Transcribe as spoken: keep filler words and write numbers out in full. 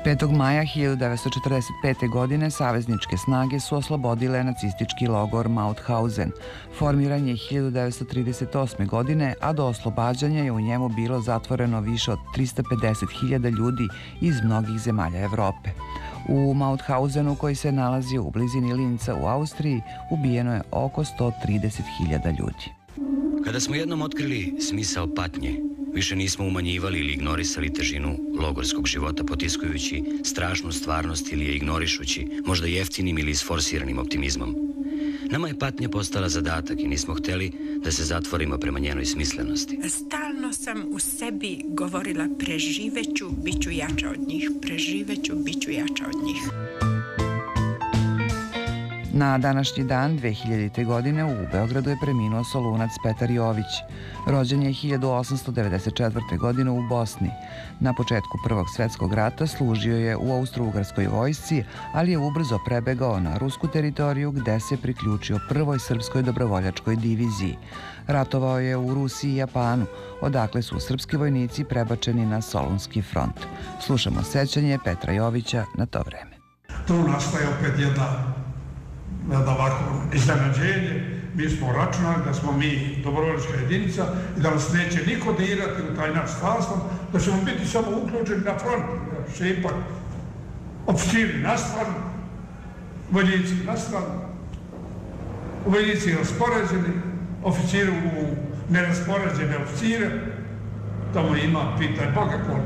petog maja hiljadu devetsto četrdeset pete. godine savezničke snage su oslobodile nacistički logor Mauthausen. Formiran je hiljadu devetsto trideset osme. godine, a do oslobađanja je u njemu bilo zatvoreno više od trista pedeset hiljada ljudi iz mnogih zemalja Evrope. U Mauthausenu, koji se nalazi u blizini Linca u Austriji, ubijeno je oko sto trideset hiljada ljudi. Kada smo jednom otkrili smisao patnje, više nismo umanjivali ili ignorisali težinu logorskog života, potiskujući strašnu stvarnost ili je ignorišući, možda jeftinim ili isforsiranim optimizmom. Nama je patnja postala zadatak i nismo hteli da se zatvorimo prema njenoj smislenosti. Stalno sam u sebi govorila preživeću, bit ću jača od njih, preživeću, bit ću jača od njih. Na današnji dan dve hiljadite. godine u Beogradu je preminuo Solunac Petar Jović. Rođen je hiljadu osamsto devedeset četvrte. godine u Bosni. Na početku Prvog svetskog rata služio je u Austro-Ugarskoj vojsci, ali je ubrzo prebegao na rusku teritoriju gde se priključio Prvoj srpskoj dobrovoljačkoj diviziji. Ratovao je u Rusiji i Japanu, odakle su srpski vojnici prebačeni na Solunski front. Slušamo sećanje Petra Jovića na to vreme. Tu nastaje opet jedna da ovako iznenađenje. Mi smo računali da smo mi dobrovoljačka jedinica i da nas neće niko dirati u taj naš sastav, da ćemo biti samo uključeni na front, da će ipak oficiri na stranu, vojnici na stranu, vojnici raspoređeni, oficiri u neraspoređene oficire, tamo ima, pitaj Boga koliko.